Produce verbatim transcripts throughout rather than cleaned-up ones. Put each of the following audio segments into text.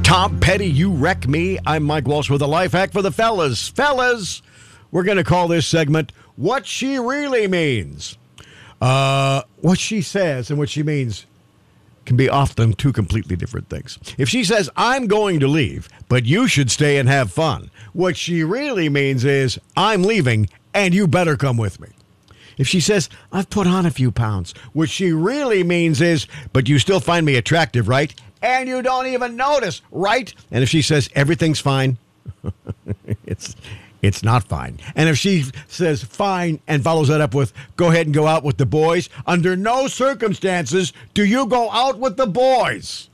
Tom Petty, You Wreck Me. I'm Mike Walsh with a life hack for the fellas. Fellas, we're going to call this segment What She Really Means. Uh, what she says and what she means can be often two completely different things. If she says, I'm going to leave, but you should stay and have fun, what she really means is, I'm leaving and you better come with me. If she says, I've put on a few pounds, what she really means is, but you still find me attractive, right? And you don't even notice, right? And if she says, everything's fine, it's it's not fine. And if she says fine and follows that up with, go ahead and go out with the boys, under no circumstances do you go out with the boys.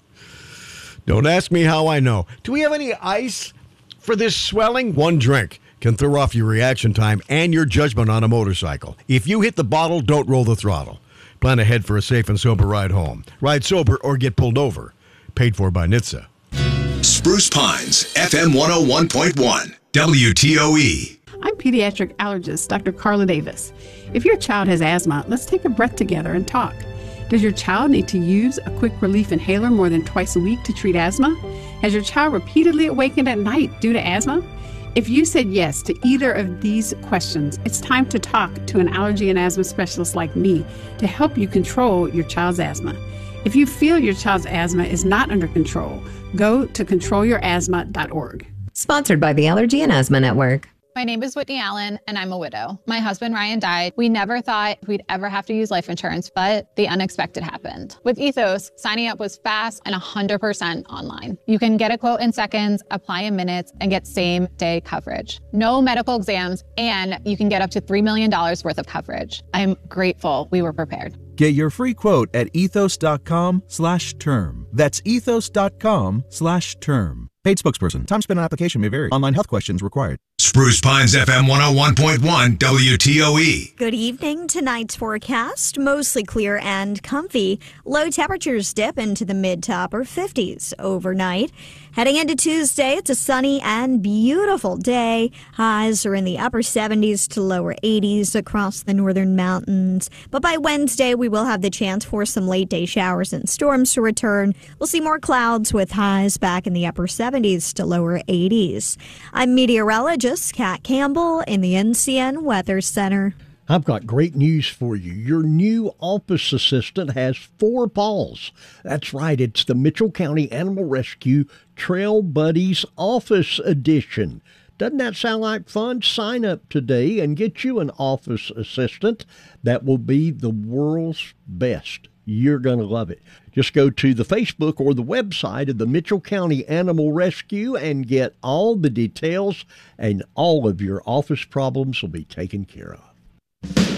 Don't ask me how I know. Do we have any ice for this swelling? One drink can throw off your reaction time and your judgment on a motorcycle. If you hit the bottle, don't roll the throttle. Plan ahead for a safe and sober ride home. Ride sober or get pulled over. Paid for by N H T S A. Spruce Pines, F M one oh one point one, W T O E. I'm pediatric allergist Doctor Carla Davis. If your child has asthma, let's take a breath together and talk. Does your child need to use a quick relief inhaler more than twice a week to treat asthma? Has your child repeatedly awakened at night due to asthma? If you said yes to either of these questions, it's time to talk to an allergy and asthma specialist like me to help you control your child's asthma. If you feel your child's asthma is not under control, go to control your asthma dot org. Sponsored by the Allergy and Asthma Network. My name is Whitney Allen, and I'm a widow. My husband, Ryan, died. We never thought we'd ever have to use life insurance, but the unexpected happened. With Ethos, signing up was fast and one hundred percent online. You can get a quote in seconds, apply in minutes, and get same-day coverage. No medical exams, and you can get up to three million dollars worth of coverage. I'm grateful we were prepared. Get your free quote at ethos.com slash term. That's ethos.com slash term. Paid spokesperson. Time spent on application may vary. Online health questions required. Spruce Pines, F M one oh one point one, W T O E. Good evening. Tonight's forecast, mostly clear and comfy. Low temperatures dip into the mid to upper fifties overnight. Heading into Tuesday, it's a sunny and beautiful day. Highs are in the upper seventies to lower eighties across the northern mountains. But by Wednesday, we will have the chance for some late day showers and storms to return. We'll see more clouds with highs back in the upper seventies to lower eighties. I'm meteorologist Kat Campbell in the N C N Weather Center. I've got great news for you. Your new office assistant has four paws. That's right, it's the Mitchell County Animal Rescue Trail Buddies Office Edition. Doesn't that sound like fun? Sign up today and get you an office assistant that will be the world's best. You're going to love it. Just go to the Facebook or the website of the Mitchell County Animal Rescue and get all the details, and all of your office problems will be taken care of.